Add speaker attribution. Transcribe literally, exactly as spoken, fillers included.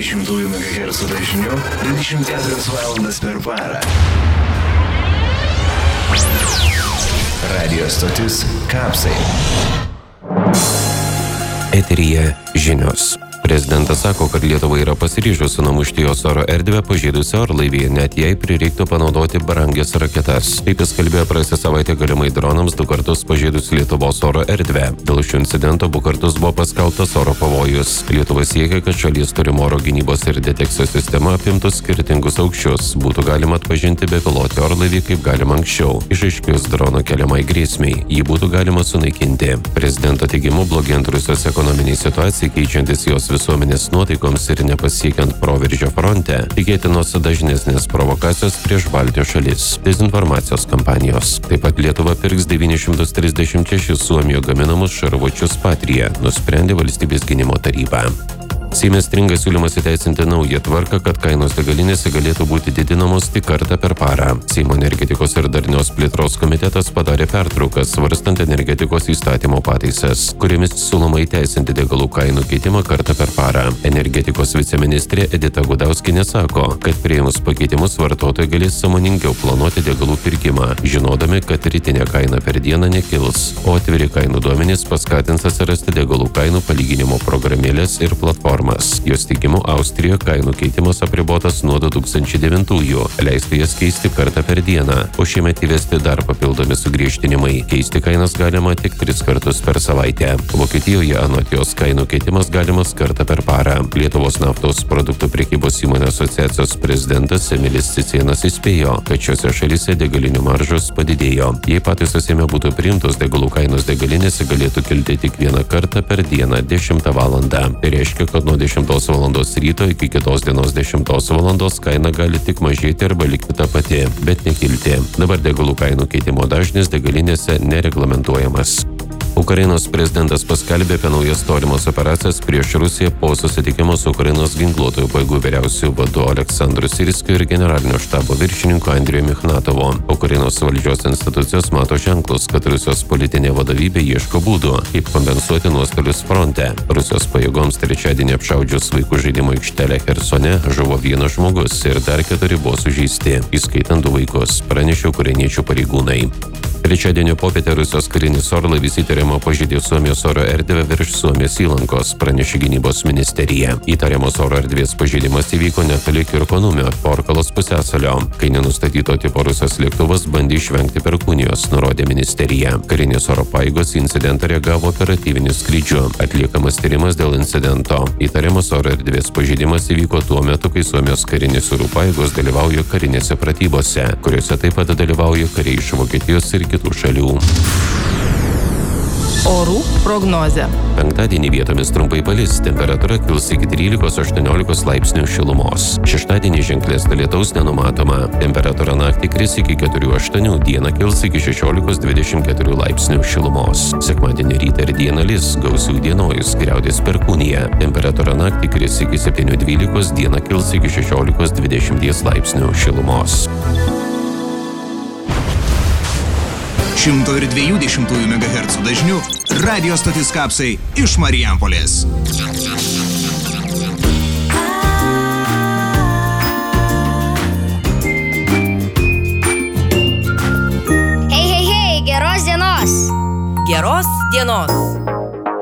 Speaker 1: dvidešimtųjų megahercų dažniu dvidešimt keturias valandas per parą. Radio stotis Kapsai.
Speaker 2: Eteryje žinios. Prezidentas sako, kad Lietuva yra pasiryžusi numušti jos oro erdvę pažeidusią orlaivį, net jei prireiktų panaudoti brangias raketas. Taip jis kalbėjo praėjusią savaitę galimai dronams du kartus pažeidus Lietuvos oro erdvę. Dėl šio incidento du kartus buvo paskelbtas oro pavojus. Lietuva siekia, kad šalies turimo oro gynybos ir detekcijos sistema apimtų skirtingus aukščius. Būtų galima atpažinti bepilotį orlaivį kaip galima anksčiau. Išaiškėjus drono keliamai grėsmei, jį būtų galima sunaikinti. Prezidento teigimu, blogėjant Rusijos ekonominiai situacijai, keičiantis jos visuomenės nuotaikoms ir nepasiekiant proveržio fronte, tikėtinos dažnesnės provokacijos prieš Baltijos šalis, dezinformacijos kampanijos. Taip pat Lietuva pirks devynis šimtus trisdešimt šešis Suomijoje gaminamus šarvuočius Patria, nusprendė Valstybės gynimo taryba. Seime stringa siūlymas įteisinti naują tvarką, kad kainos degalinėse galėtų būti didinamos tik kartą per parą. Seimo energetikos ir darnios plėtros komitetas padarė pertrauką, svarstant energetikos įstatymo pataisas, kuriamis siūloma įteisinti degalų kainų keitimą kartą per parą. Energetikos viceministrė Edita Gudauskienė sako, kad priėmus pakeitimus vartotojai galės sąmoningiau planuoti degalų pirkimą, žinodami, kad rytinė kaina per dieną nekils, o atviri kainų duomenys paskatins atsirasti degalų kainų palyginimo programėlės ir platformos. Jos teigimu, Austrijoje kainų keitimas apribotas nuo du tūkstančiai devintųjų, leisti jas keisti kartą per dieną, o šiemet įvesti dar papildomi sugriežtinimai. Keisti kainas galima tik tris kartus per savaitę. Vokietijoje anot jos kainų keitimas galimas kartą per parą. Lietuvos naftos produktų prekybos įmonių asociacijos prezidentas Emilis Cicėnas įspėjo, kad šiose šalyse degalinių maržos padidėjo. Jei pataisos Seime būtų priimtos, degalų kainos degalinėse galėtų kilti tik vieną kartą per dieną dešimtą valandą. Tai reiškia, kad nuo dešimtos valandos ryto iki kitos dienos dešimtos valandos kaina gali tik mažėti arba likti ta pati, bet nekilti. Dabar degalų kainų keitimo dažnis degalinėse nereglamentuojamas. Ukrainos prezidentas paskelbė apie naujas tolimas operacijas prieš Rusiją po susitikimo su Ukrainos ginkluotųjų pajėgų vyriausiuoju vadu Aleksandru Sirskiu ir generalinio štabo viršininku Andriumi Mikhnatovu. Ukrainos valdžios institucijos mato ženklus, kad Rusijos politinė vadovybė ieško būdų, kaip kompensuoti nuostolius fronte. Rusijos pajėgoms trečiadienį apšaudžius vaikų žaidimo aikštelę Chersone žuvo vienas žmogus ir dar keturi buvo sužeisti, įskaitant du vaikus, pranešė ukrainiečių pareigūnai. Trečiadienio popietę Rusijos karinis orlaivis įtariamo pažeidė Suomijos oro erdvę virš Suomijos įlankos, pranešė gynybos ministerija. Įtariamos oro erdvės pažeidimas įvyko netoli Kirkonumio, Porkalos pusiasalio, kai nenustatyto tipo Rusijos lėktuvas bandė išvengti Perkūnijos, nurodė ministerija. Karinės oro pajėgos į incidentą reagavo operatyviniu skrydžiu. Atliekamas tyrimas dėl incidento. Įtariamas oro erdvės pažeidimas įvyko tuo metu, kai Suomijos karinės oro pajėgos dalyvauja karinėse pratybose, kuriuose taip pat dalyvauja kariai iš Vokietijos ir kitų šalių.
Speaker 3: Orų prognozė.
Speaker 2: Penktadienį vietomis trumpai palis, temperatūra kils iki trylikos aštuoniolikos laipsnių šilumos. Šeštadienį ženklesnio lietaus nenumatoma. Temperatūra naktį kris iki keturių aštuonių, dieną kils iki šešiolikos dvidešimt keturių laipsnių šilumos. Sekmadienį rytą ir dieną lis, gausių dienojus, griaudės Perkūnija. Temperatūra naktį kris iki septynių dvylikos, dieną kils iki šešiolikos dvidešimt laipsnių šilumos.
Speaker 4: šimto ir dviejų dešimtųjų megahercų dažniu radio stotis Kapsai iš Marijampolės.
Speaker 5: Hei, hei, hei, geros dienos!
Speaker 3: Geros dienos!